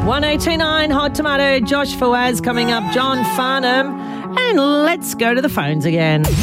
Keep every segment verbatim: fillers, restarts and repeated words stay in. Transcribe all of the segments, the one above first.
one oh two nine Hot Tomato, Josh Fawaz coming up, John Farnham. And let's go to the phones again. one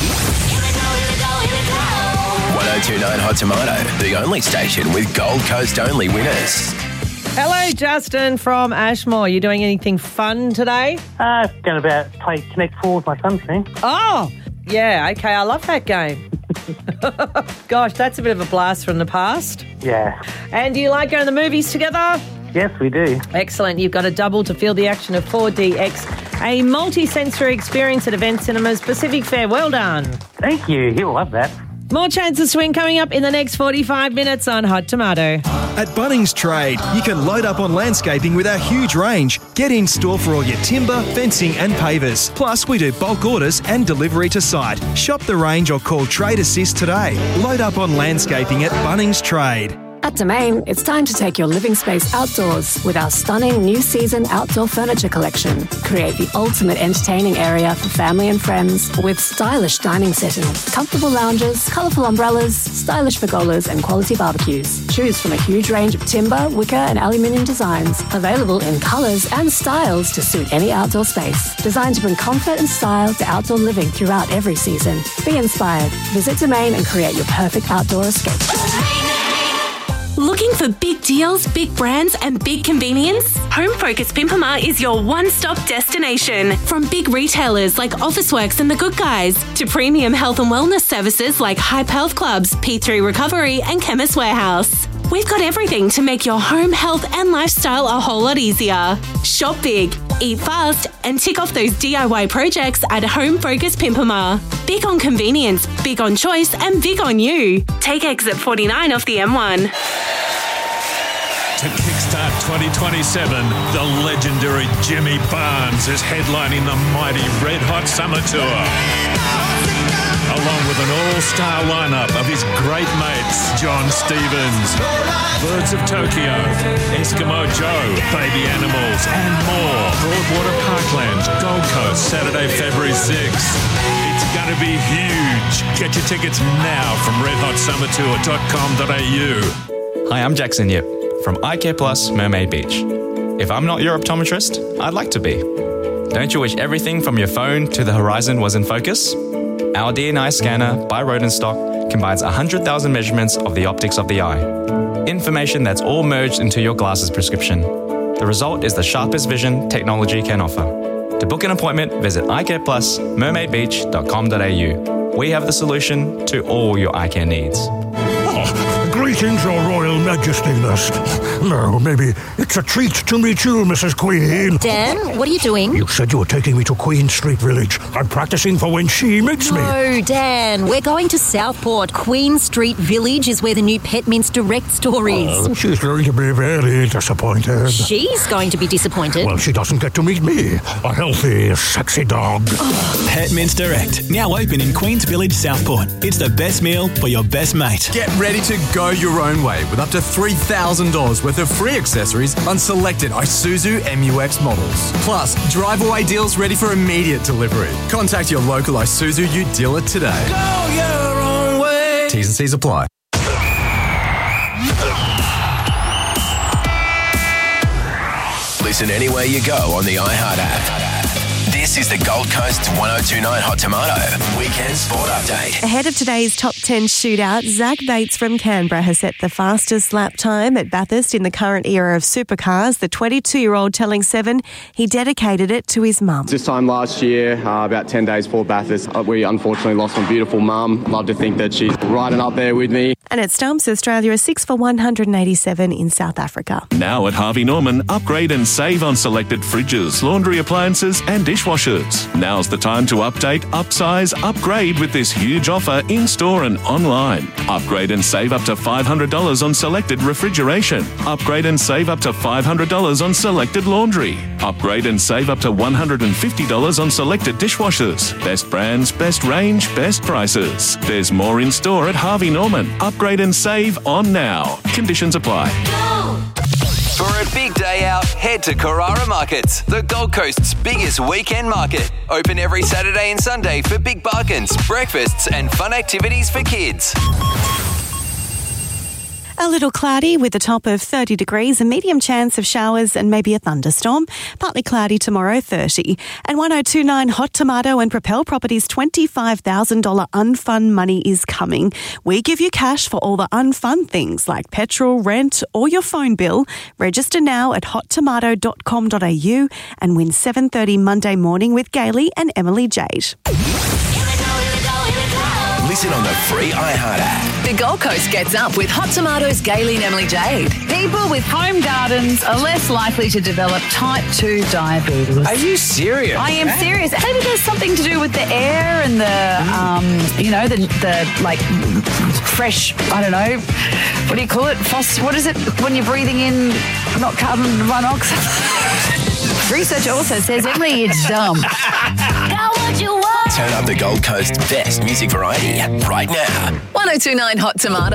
oh two nine Hot Tomato, the only station with Gold Coast only winners. Hello, Justin from Ashmore. You doing anything fun today? Uh, going to about play Connect Four with my son's team. Oh, yeah, okay. I love that game. Gosh, that's a bit of a blast from the past. Yeah. And do you like going to the movies together? Yes, we do. Excellent. You've got a double to feel the action of four D X, a multi-sensory experience at Event Cinemas Pacific Fair. Well done. Thank you. He'll love that. More chances to win coming up in the next forty-five minutes on Hot Tomato. At Bunnings Trade, you can load up on landscaping with our huge range. Get in store for all your timber, fencing and pavers. Plus, we do bulk orders and delivery to site. Shop the range or call Trade Assist today. Load up on landscaping at Bunnings Trade. At Domain, it's time to take your living space outdoors with our stunning new season outdoor furniture collection. Create the ultimate entertaining area for family and friends with stylish dining settings, comfortable lounges, colourful umbrellas, stylish pergolas and quality barbecues. Choose from a huge range of timber, wicker and aluminium designs, available in colours and styles to suit any outdoor space. Designed to bring comfort and style to outdoor living throughout every season. Be inspired. Visit Domain and create your perfect outdoor escape. Looking for big deals, big brands and big convenience? Home Focus Pimpama is your one-stop destination. From big retailers like Officeworks and The Good Guys to premium health and wellness services like Hype Health Clubs, P three Recovery and Chemist Warehouse. We've got everything to make your home, health and lifestyle a whole lot easier. Shop big, eat fast and tick off those D I Y projects at Home Focus Pimpama. Big on convenience, big on choice and big on you. Take exit forty-nine off the M one. To kickstart twenty twenty-seven, the legendary Jimmy Barnes is headlining the mighty Red Hot Summer Tour. Along with an all-star lineup of his great mates, John Stevens, Birds of Tokyo, Eskimo Joe, Baby Animals, and more. Broadwater Parkland, Gold Coast, Saturday, February sixth. It's going to be huge. Get your tickets now from red hot summer tour dot com dot a u. Hi, I'm Jackson Yip from Eye Care Plus Mermaid Beach. If I'm not your optometrist, I'd like to be. Don't you wish everything from your phone to the horizon was in focus? Our D N I scanner by Rodenstock combines one hundred thousand measurements of the optics of the eye. Information that's all merged into your glasses prescription. The result is the sharpest vision technology can offer. To book an appointment, visit eye care plus mermaid beach dot com dot a u. We have the solution to all your eye care needs. Oh, greetings, Your Royal Majesty-ness. No, maybe it's a treat to meet you, Missus Queen. Dan, what are you doing? You said you were taking me to Queen Street Village. I'm practicing for when she meets me. No, Dan, we're going to Southport. Queen Street Village is where the new Pet Mints Direct store is. Oh, she's going to be very disappointed. She's going to be disappointed. Well, she doesn't get to meet me, a healthy, sexy dog. Pet Mints Direct, now open in Queens Village, Southport. It's the best meal for your best mate. Get ready to go your own way with up to three thousand dollars worth of free accessories on selected Isuzu M U X models. Plus, drive-away deals ready for immediate delivery. Contact your local Isuzu U dealer today. Go your own way. T's and C's apply. Listen anywhere you go on the iHeart app. This is the Gold Coast one oh two nine Hot Tomato Weekend Sport Update. Ahead of today's top ten shootout, Zach Bates from Canberra has set the fastest lap time at Bathurst in the current era of supercars. The twenty-two-year-old telling Seven he dedicated it to his mum. This time last year, uh, about ten days before Bathurst, uh, we unfortunately lost my beautiful mum. Love to think that she's riding up there with me. And at Stumps, Australia is six for one hundred eighty-seven in South Africa. Now at Harvey Norman, upgrade and save on selected fridges, laundry appliances and dishwashers. Now's the time to update, upsize, upgrade with this huge offer in-store and online. Upgrade and save up to five hundred dollars on selected refrigeration. Upgrade and save up to five hundred dollars on selected laundry. Upgrade and save up to one hundred fifty dollars on selected dishwashers. Best brands, best range, best prices. There's more in-store at Harvey Norman. Upgrade and save on now. Conditions apply. For a big day out, head to Carrara Markets, the Gold Coast's biggest weekend market. Open every Saturday and Sunday for big bargains, breakfasts and fun activities for kids. A little cloudy with a top of thirty degrees, a medium chance of showers and maybe a thunderstorm. Partly cloudy tomorrow, thirty. And ten twenty-nine Hot Tomato and Propel Properties twenty-five thousand dollars unfun money is coming. We give you cash for all the unfun things like petrol, rent or your phone bill. Register now at hot tomato dot com dot a u and win seven thirty Monday morning with Gailey and Emily Jade. Listen on the free iHeart app. The Gold Coast gets up with Hot Tomatoes, Gailey and Emily Jade. People with home gardens are less likely to develop type two diabetes. Are you serious? I am serious. Maybe there's something to do with the air and the, um, you know, the, the like fresh, I don't know, what do you call it? Phos- what is it when you're breathing in, not carbon monoxide? Research also says, Emily, it's dumb. Got what you want. Turn up the Gold Coast's best music variety right now. ten twenty-nine Hot Tomato.